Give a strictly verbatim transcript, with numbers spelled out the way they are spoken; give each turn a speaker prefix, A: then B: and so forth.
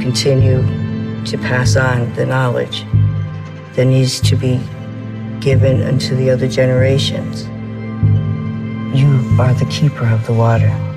A: continue to pass on the knowledge that needs to be given unto the other generations. You are the keeper of the water.